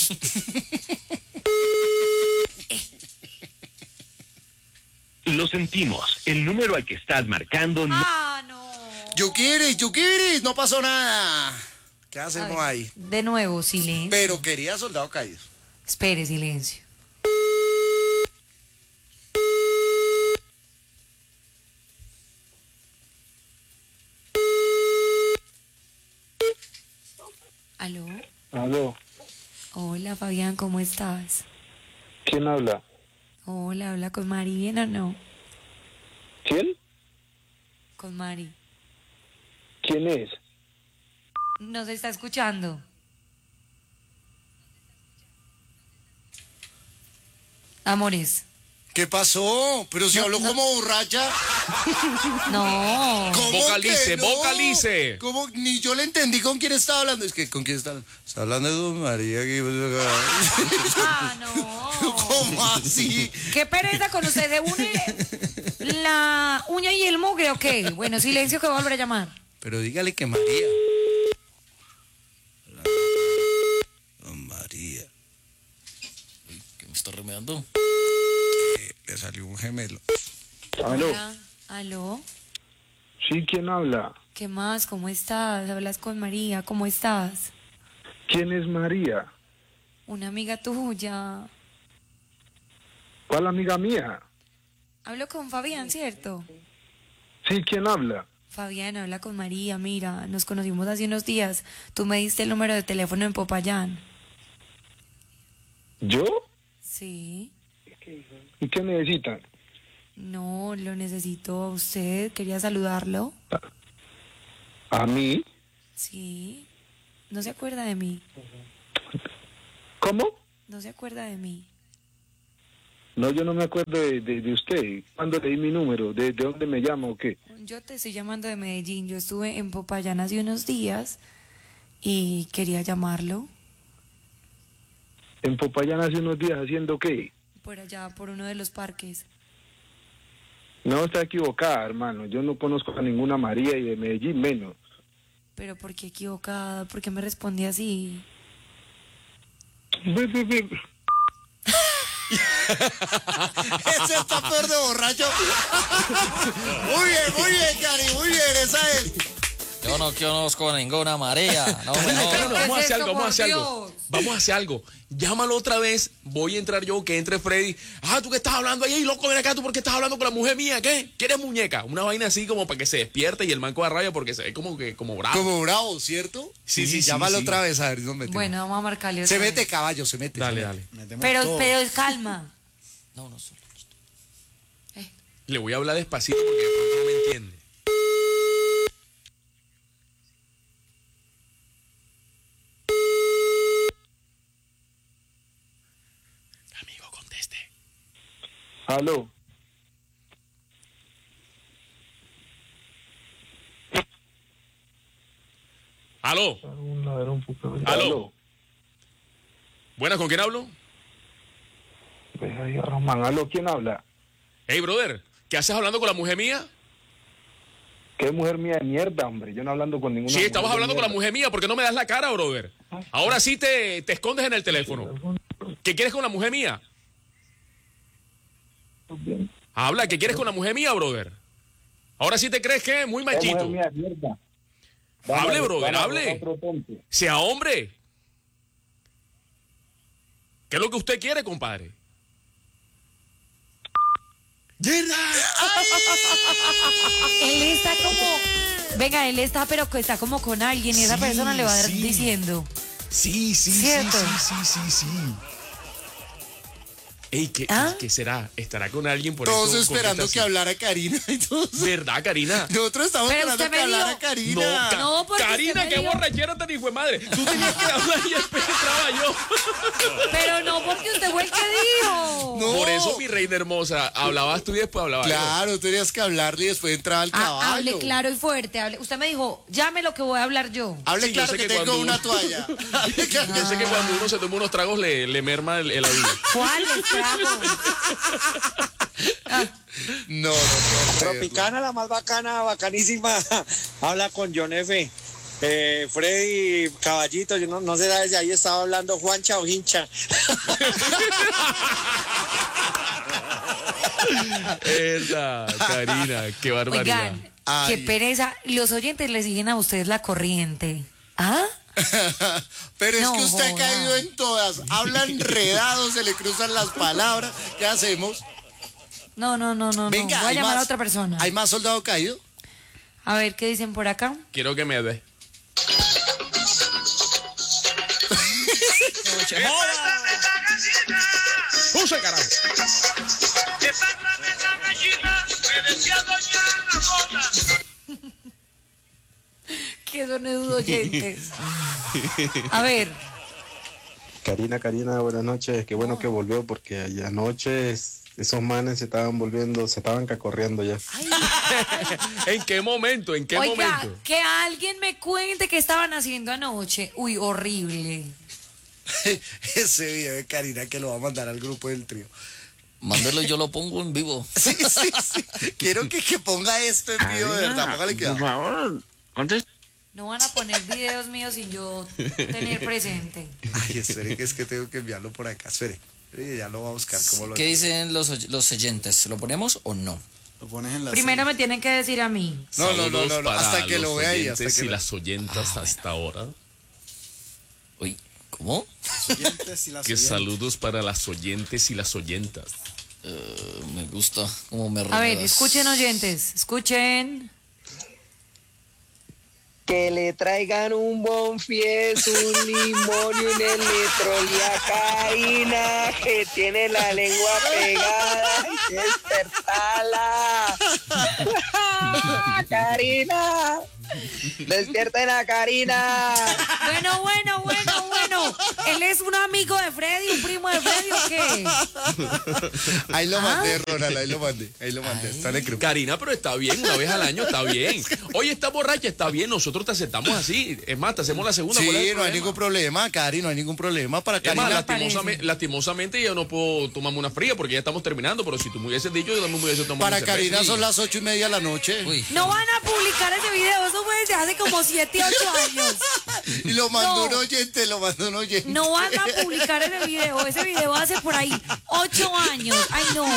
Lo sentimos, el número al que estás marcando no... Ah, no. Yukiris, no pasó nada. ¿Qué A hacemos ver, ahí? de nuevo, silencio. Pero quería soldado caído. Espere, silencio. ¿Aló? Aló, Hola, Fabián, ¿cómo estás? ¿quién habla? Hola, habla con Mari, ¿bien o no? ¿Quién? Con Mari. ¿Quién es? ¿No se está escuchando? Amores. ¿Qué pasó? Pero si habló como borracha. No. ¿Cómo Vocalice, que no? vocalice. ¿Cómo? Ni yo le entendí con quién estaba hablando. Es que, ¿con quién está hablando? Está hablando de Don María. Ah, no. ¿Cómo así? ¿Qué pereza con usted? ¿Se une la uña y el mugre o qué? Bueno, silencio que voy a volver a llamar. Pero dígale que María. Don María. ¿Qué me está remedando? Le salió un gemelo. Aló, Hola. ¿Aló? sí, ¿quién habla? ¿Qué más? ¿Cómo estás? Hablas con María. ¿Cómo estás? ¿Quién es María? Una amiga tuya. ¿Cuál amiga mía? Hablo con Fabián, ¿cierto? Sí, ¿quién habla? Fabián, habla con María. Mira, nos conocimos hace unos días. Tú me diste el número de teléfono en Popayán. ¿Yo? Sí. ¿Y qué necesitan? No, lo necesito a usted. Quería saludarlo. ¿A mí? Sí. ¿No se acuerda de mí? ¿Cómo? ¿No se acuerda de mí? No, yo no me acuerdo de usted. ¿Cuándo le di mi número? ¿De dónde me llama o qué? Yo te estoy llamando de Medellín. Yo estuve en Popayán hace unos días y quería llamarlo. ¿En Popayán hace unos días haciendo qué? Por allá, por uno de los parques. No, está equivocada, hermano. Yo no conozco a ninguna María y de Medellín menos. Pero ¿por qué equivocada? ¿Por qué me respondí así? Ese está peor de borracho. Muy bien, Cari, muy bien, esa es. Yo no conozco ninguna María. No me No, jodas. no, vamos a ¿Qué es hacer esto, algo, vamos a por hacer algo. Dios? Vamos a hacer algo. Llámalo otra vez, voy a entrar yo, que entre Freddy. Ah, tú que estás hablando ahí, loco, ven acá, tú porque estás hablando con la mujer mía, ¿qué? ¿Quieres muñeca? Una vaina así como para que se despierte y el man coja rabia porque se ve como bravo. Como bravo, ¿cierto? Sí, llámalo sí. otra vez, a ver, ¿dónde Bueno, vamos a marcarle otra Se vez. mete, caballo, se mete. Dale, se dale. mete. Metemos Pero todo. calma. No, no, solo. Le voy a hablar despacito porque de pronto no me entiende. Amigo, conteste. Aló. Aló. Un ladrón, Aló. Buenas, ¿con quién hablo? Román, aló, ¿quién habla? Hey, brother, ¿qué haces hablando con la mujer mía? ¿Qué mujer mía de mierda, hombre? Yo no hablando con ninguna Sí, mujer estabas de hablando con la mierda. mujer mía, ¿por qué no me das la cara, brother? Ahora sí te escondes en el teléfono. ¿Qué quieres con la mujer mía? Habla, ¿qué quieres con la mujer mía, brother? Ahora sí te crees que muy ¿Qué mujer machito. mía de mierda? Hable, brother, vamos a hable. otro tonto. Sea hombre. ¿Qué es lo que usted quiere, compadre? ¡Yerda! Él está como... Venga, él está, pero que está como con alguien y esa Sí, persona le va sí. diciendo. Sí, ¿Cierto? sí. Ey, ¿Ah? ¿qué será? ¿Estará con alguien por Todos eso? esperando que hablara Karina y todos. ¿Verdad, Karina? Nosotros estamos Pero esperando usted que me hablara dijo- Karina. No, porque Karina, usted me qué dijo- borrachera tan hijo de madre. Tú tenías que hablar y después entraba yo. Pero no, porque usted fue el que dijo. No. Por eso, mi reina hermosa, hablabas tú y después hablaba yo. Claro, tenías que hablarle y después entraba el Ah, caballo. hable claro y fuerte. Usted me dijo, llame lo que voy a hablar yo. Hable Sí, yo claro sé que que tengo cuando- una toalla. Hable claro. Yo sé que cuando uno se toma unos tragos le merma el audio. ¿Cuál estrago? No, no, no. Tropicana, la más bacana, bacanísima. Habla con John F. Freddy Caballito, yo no sé si ahí estaba hablando Juancha o Hincha. Esa, Karina, qué barbaridad. Oigan, Ay. qué pereza. Los oyentes le siguen a ustedes la corriente. ¿Ah? Pero es No que usted ha joda. caído en todas. Habla enredado, se le cruzan las palabras. ¿Qué hacemos? No. Venga, Voy a ¿hay llamar a más? otra persona. ¿Hay más soldado caído? A ver, ¿qué dicen por acá? Quiero que me dé. ¡Puse, carajo! ¿Qué son esos oyentes? A ver, Karina, buenas noches. Qué bueno que volvió porque anoche esos manes se estaban cacorreando ya. ¿En qué momento? ¿En qué oiga, momento? que alguien me cuente qué estaban haciendo anoche. Uy, horrible. Ese video de Karina que lo va a mandar al grupo del trío. Mándelo, yo lo pongo en vivo. Sí. Quiero que ponga esto en vivo, de verdad. Póngale cuidado. Por favor, contesta. No van a poner videos míos sin yo tener presente. Ay, espere, que es que tengo que enviarlo por acá. Espere, ya lo voy a buscar. ¿Cómo lo ¿Qué dicen los oyentes? ¿Lo ponemos o no? Lo pones en la Primero me tienen que decir a mí. No, Saludos para hasta que lo los vea ahí. Hasta oyentes que y lo... las oyentas hasta ahora. Uy, ¿cómo? Que saludos para las oyentes y las oyentas. Me gusta cómo me A ver, remuevas. escuchen oyentes, escuchen. Que le traigan un bonfies, un limón y un elitrol Karina, que tiene la lengua pegada y despertala. Karina, despierten a Karina. Bueno. ¿Él es un amigo de Freddy, un primo de Freddy o qué? Ahí lo mandé, Ronald, ahí lo mandé. Está en el grupo. Karina, pero está bien, una vez al año está bien. Oye, está borracha, está bien, nosotros te aceptamos así. Es más, te hacemos la segunda. ¿cuál es Sí, el no hay problema? ningún problema, Cari, no hay ningún problema. Para Es más, Karina, lastimosamente yo no puedo tomarme una fría porque ya estamos terminando, pero si tú me hubieses dicho, yo también me hubiese tomado para una cerveza. Karina son las 8:30 de la noche. Uy, No van a publicar ese video, eso fue desde hace como 7, 8 años. Y lo mandó No. un oyente, No van a publicar ese video hace por ahí 8 años. Ay, no.